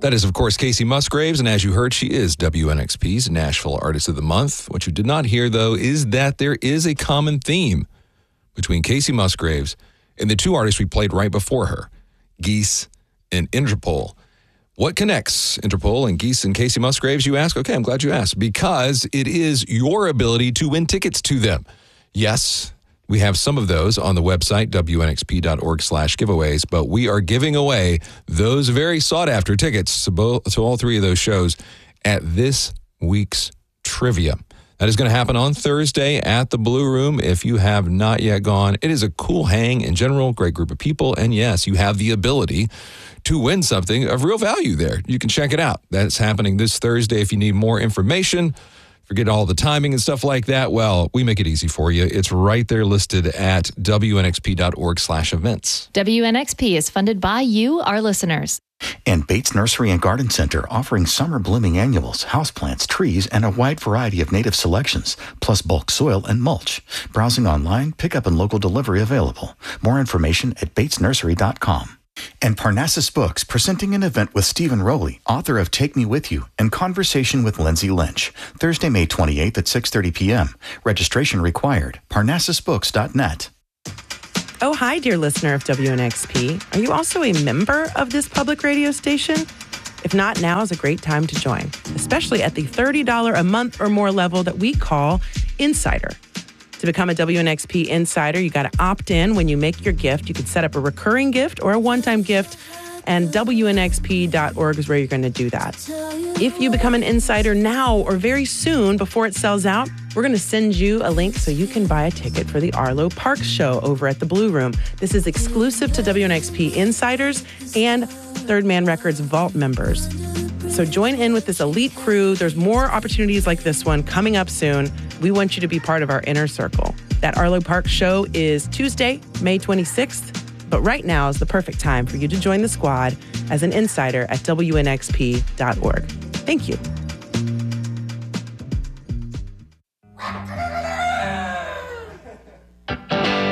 That is, of course, Casey Musgraves, and as you heard, she is WNXP's Nashville Artist of the Month. What you did not hear, though, is that there is a common theme between Casey Musgraves and the two artists we played right before her, Geese and Interpol. What connects Interpol and Geese and Casey Musgraves, you ask? Okay, I'm glad you asked, because it is your ability to win tickets to them. Yes, we have some of those on the website, wnxp.org/giveaways, but we are giving away those very sought-after tickets to all three of those shows at this week's trivia. That is going to happen on Thursday at the Blue Room. If you have not yet gone, it is a cool hang in general, great group of people, and yes, you have the ability to win something of real value there. You can check it out. That's happening this Thursday. If you need more information, forget all the timing and stuff like that, well, we make it easy for you. It's right there listed at wnxp.org/events. WNXP is funded by you, our listeners. And Bates Nursery and Garden Center, offering summer blooming annuals, houseplants, trees, and a wide variety of native selections, plus bulk soil and mulch. Browsing online, pickup and local delivery available. More information at batesnursery.com. And Parnassus Books, presenting an event with Stephen Rowley, author of Take Me With You, and Conversation with Lindsay Lynch, Thursday, May 28th at 6:30 p.m. Registration required. parnassusbooks.net. Oh, hi, dear listener of WNXP. Are you also a member of this public radio station? If not, now is a great time to join, especially at the $30 a month or more level that we call Insider. To become a WNXP Insider, you got to opt in when you make your gift. You can set up a recurring gift or a one-time gift, and WNXP.org is where you're going to do that. If you become an Insider now or very soon before it sells out, we're going to send you a link so you can buy a ticket for the Arlo Parks show over at the Blue Room. This is exclusive to WNXP Insiders and Third Man Records Vault members. So join in with this elite crew. There's more opportunities like this one coming up soon. We want you to be part of our inner circle. That Arlo Parks show is Tuesday, May 26th. But right now is the perfect time for you to join the squad as an insider at WNXP.org. Thank you.